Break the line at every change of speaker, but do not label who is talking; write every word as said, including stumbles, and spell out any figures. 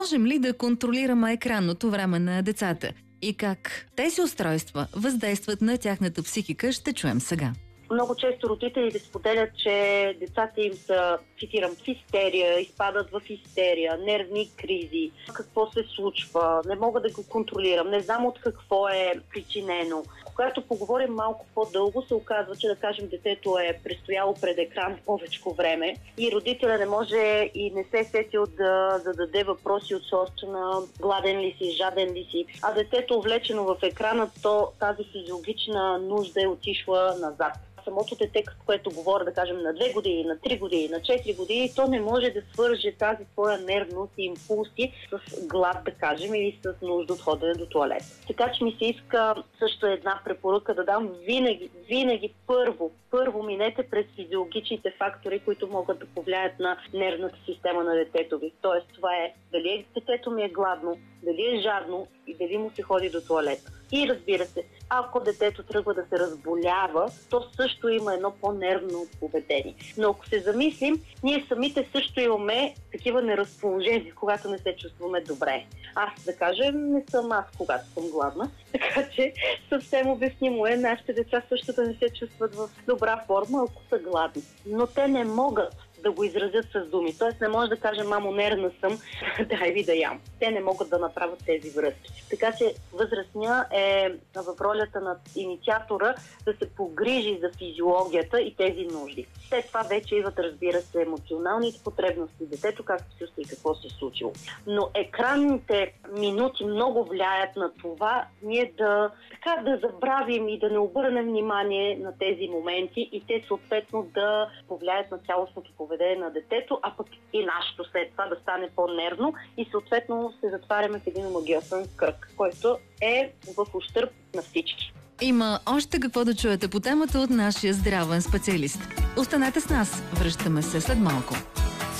Можем ли да контролираме екранното време на децата и как тези устройства въздействат на тяхната психика, ще чуем сега.
Много често родителите споделят, че децата им са, цитирам, в истерия, изпадат в истерия, нервни кризи. Какво се случва? Не мога да го контролирам, не знам от какво е причинено. Когато поговорим малко по-дълго, се оказва, че да кажем детето е престояло пред екран повече време и родителя не може и не се е сетил да зададе въпроси от сорта на гладен ли си, жаден ли си, а детето увлечено в екрана, то тази физиологична нужда е отишла назад. Самото дете, което говоря, да кажем, на две години, на три години, на четири години, то не може да свърже тази своя нервност и импулси с глад, да кажем, или с нужда от ходене до туалет. Така че ми се иска също една препоръка да дам винаги, винаги първо, първо минете през физиологичните фактори, които могат да повлияят на нервната система на детето ви. Тоест, това е дали детето ми е гладно, дали е жадно и дали му се ходи до туалета. И разбира се, ако детето тръгва да се разболява, то също има едно по-нервно поведение. Но ако се замислим, ние самите също имаме такива неразположения, когато не се чувстваме добре. Аз, да кажем, не съм аз, когато съм гладна, така че съвсем обяснимо е нашите деца също да не се чувстват в добра форма, ако са гладни. Но те не могат да го изразят с думи. Тоест не може да кажем, мамо, нервна съм, дай ви да ям. Те не могат да направят тези връзки. Така че възрастния е в ролята на инициатора да се погрижи за физиологията и тези нужди. След това вече идват, разбира се, емоционалните потребности, детето как се чувства и какво се е случило. Но екранните минути много влияят на това ние да, така, да забравим и да не обърнем внимание на тези моменти и те съответно да повлияят на цялостното поведение на детето, а пък и нашето след това да стане по-нервно и съответно се затваряме в един магиосен кръг, който е в ущърб на всички.
Има още какво да чуете по темата от нашия здравен специалист. Останете с нас, връщаме се след малко.